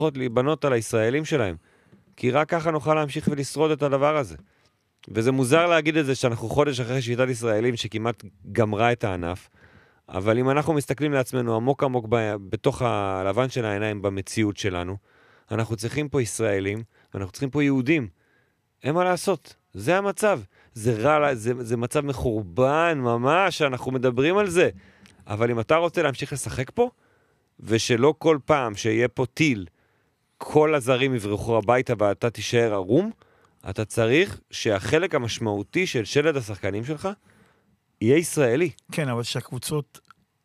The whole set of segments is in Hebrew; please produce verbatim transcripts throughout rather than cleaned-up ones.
להיבנות על הישראלים שלהם. כי רק ככה נוכל להמשיך ולשרוד את הדבר הזה. וזה מוזר להגיד את זה שאנחנו חודש אחרי שביתת ישראלים שכמעט גמרה את הענף, אבל אם אנחנו מסתכלים לעצמנו עמוק עמוק ב- בתוך הלבן של העיניים במציאות שלנו, אנחנו צריכים פה ישראלים, ואנחנו צריכים פה יהודים. אין מה לעשות, זה המצב. זה רע, זה, זה מצב מחורבן ממש, אנחנו מדברים על זה. אבל אם אתה רוצה להמשיך לשחק פה, ושלא כל פעם שיהיה פה טיל, כל הזרים יברחו הביתה ואתה תישאר ערום, אתה צריך שהחלק המשמעותי של שלד השחקנים שלך יהיה ישראלי. כן, אבל שהקבוצות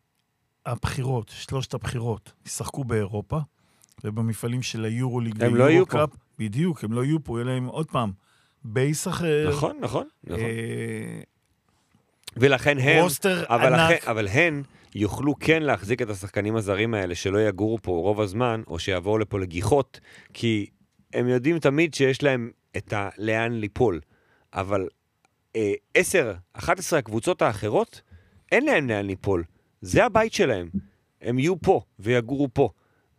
הבחירות, שלושת הבחירות, ישחקו באירופה, ובמפעלים של היורוליג הם לא יהיו פה. בדיוק, הם לא יהיו פה, יהיה להם עוד פעם בייס אחר. נכון, נכון, נכון. אה, ולכן הן, רוסטר אבל, ענק. לכן, אבל הן יוכלו כן להחזיק את השחקנים הזרים האלה שלא יגורו פה רוב הזמן, או שיעברו לפה לגיחות, כי הם יודעים תמיד שיש להם את הלאן ליפול. אבל אה, עשר, אחת עשרה הקבוצות האחרות, אין להם לאן ליפול. זה הבית שלהם. הם יהיו פה ויגורו פה.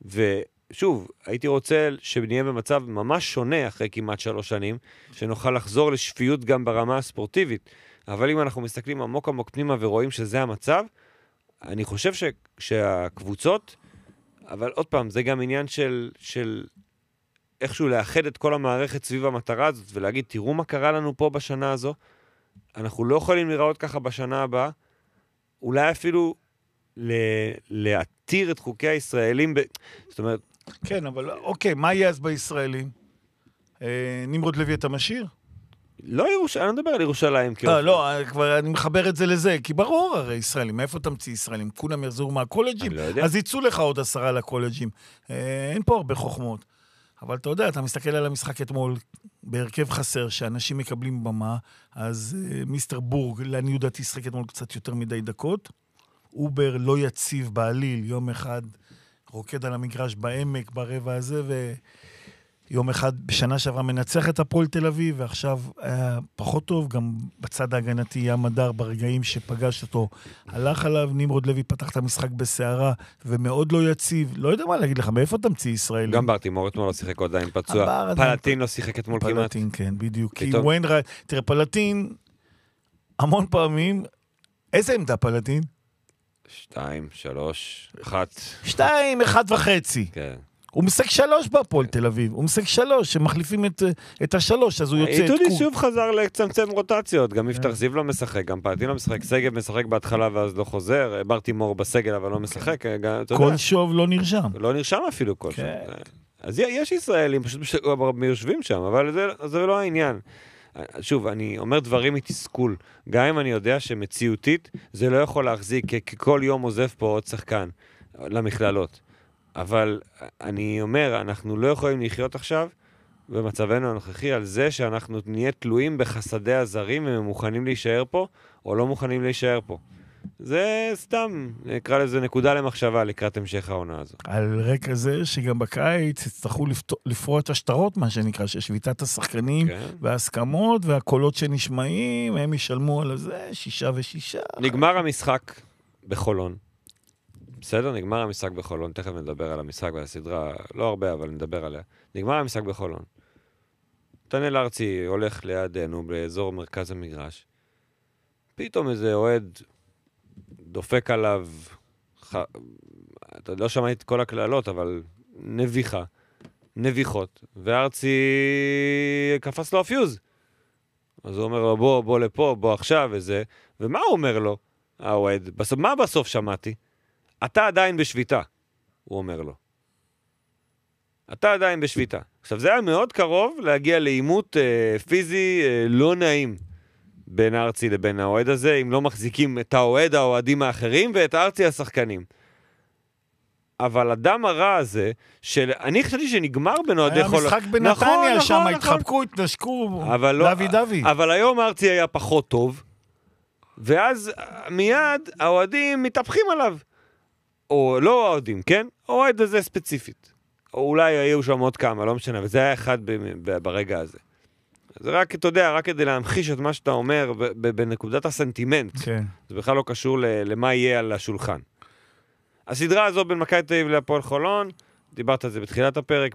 ושוב, הייתי רוצה שנהיה במצב ממש שונה אחרי כמעט שלוש שנים, שנוכל לחזור לשפיות גם ברמה הספורטיבית. אבל אם אנחנו מסתכלים עמוק עמוק פנימה ורואים שזה המצב, אני חושב ש, שהקבוצות, אבל עוד פעם, זה גם עניין של, של איכשהו לאחד את כל המערכת סביב המטרה הזאת, ולהגיד, תראו מה קרה לנו פה בשנה הזו, אנחנו לא יכולים לראות ככה בשנה הבאה, אולי אפילו ל- להתיר את חוקי הישראלים, ב... זאת אומרת... כן, אבל אוקיי, מה יהיה אז בישראלים? אה, נמרוד לוי אתה משאיר? לא ירושלים, אני לא מדבר על ירושלים. לא, לא, כבר אני מחבר את זה לזה, כי ברור הרי ישראלים, מאיפה תמציא ישראלים? כולם יחזרו מהקולג'ים, אז יצאו לך עוד עשרה לקולג'ים. אין פה הרבה חוכמות. אבל אתה יודע, אתה מסתכל על המשחק אתמול, בהרכב חסר, שאנשים מקבלים במה, אז מיסטר בורג, לעניות דעתי, שחק אתמול קצת יותר מדי דקות. אובר לא יציב בעליל, יום אחד רוקד על המגרש בעמק, ברבע הזה, ו... יום אחד בשנה שעברה מנצח את הפועל תל אביב, ועכשיו היה פחות טוב, גם בצד ההגנתי ים הדר ברגעים שפגש אותו, הלך עליו, נמרוד לוי פתח את המשחק בסערה, ומאוד לא יציב, לא יודע מה להגיד לך, מאיפה תמציא ישראלים? גם ברטימור אתמול לא שיחק עדיין פצוע, פלטין לא שיחק אתמול כמעט. פלטין, כן, בדיוק, כי וויינרייט, תראה, פלטין, המון פעמים, איזה עמדה פלטין? שתיים, שלוש, אחת. שתיים, אחת וחצי. כן. הוא משחק שלוש בפועל תל אביב, הוא משחק שלוש, שמחליפים את, את השלוש, אז הוא יוצא את איתודי שוב חזר לצמצם רוטציות, גם יפתח זיו לא משחק, גם פלטין לא משחק, סגב משחק בהתחלה ואז לא חוזר, ברטימור בסגל אבל לא משחק. כל שוב לא נרשם. לא נרשם אפילו כל שוב. אז יש ישראלים, פשוט מיושבים שם, אבל זה לא העניין. שוב, אני אומר דברים מתסכול, גם אם אני יודע שמציאותית זה לא יכול להחזיק, כי כל יום עוזב פה עוד שחקן למכללות. אבל אני אומר, אנחנו לא יכולים לחיות עכשיו במצבנו הנוכחי על זה שאנחנו נהיה תלויים בחסדי הזרים והם מוכנים להישאר פה או לא מוכנים להישאר פה. זה סתם, נקרא לזה נקודה למחשבה לקראת המשך העונה הזו. על רקע זה שגם בקיץ יצטרכו לפרוע את השטרות, מה שנקרא, ששביתת השחקנים כן. וההסכמות והקולות שנשמעים, הם ישלמו על זה, שישה ושישה. נגמר המשחק בחולון. בסדר, נגמר המשחק בחולון, תכף נדבר על המשחק ועל הסדרה, לא הרבה, אבל נדבר עליה. נגמר המשחק בחולון. נתנאל ארצי הולך לידינו באזור מרכז המגרש. פתאום איזה אוהד דופק עליו, ח... אתה לא שמעתי את כל הכללות, אבל נביחה, נביחות, וארצי קפץ לו הפיוז. אז הוא אומר לו, בוא, בוא לפה, בוא עכשיו וזה. ומה הוא אומר לו, האוהד? בסוף, מה בסוף שמעתי? אתה עדיין בשביתה, הוא אומר לו. אתה עדיין בשביתה. עכשיו, זה היה מאוד קרוב להגיע לאימות אה, פיזי אה, לא נעים בין ארצי לבין האוהד הזה, אם לא מחזיקים את האוהד, האוהדים האחרים, ואת ארצי השחקנים. אבל הדם הרע הזה, של... אני חשבתי שנגמר בין אוהדי חולון. היה משחק בנתניה, נכון, שם נכון, התחבקו, נכון. התנשקו, לא, דווי דווי. אבל היום ארצי היה פחות טוב, ואז מיד האוהדים מתהפכים עליו. או לא אוהדים, כן? אוהד הזה ספציפית. או אולי היו שם עוד כמה, לא משנה, וזה היה אחד ב- ב- ברגע הזה. זה רק, אתה יודע, רק כדי להמחיש את מה שאתה אומר ב- ב- בנקודת הסנטימנט. כן. זה בכלל לא קשור ל- למה יהיה על השולחן. הסדרה הזו בין מכבי תל אביב להפועל חולון, דיברת על זה בתחילת הפרק,